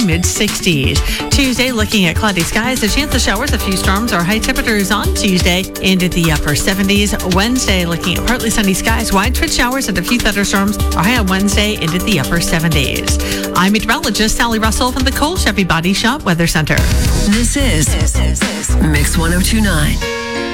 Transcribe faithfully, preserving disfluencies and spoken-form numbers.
mid sixties. Tuesday, looking at cloudy skies, a chance of showers, a few storms. Our high temperatures on Tuesday into the upper seventies. Wednesday, looking at partly sunny skies, widespread showers and a few thunderstorms. Our high on Wednesday into the upper seventies. I'm meteorologist Sally Russell from the Cole Chevy Body Shop Weather Center. This is Mix one oh two point nine.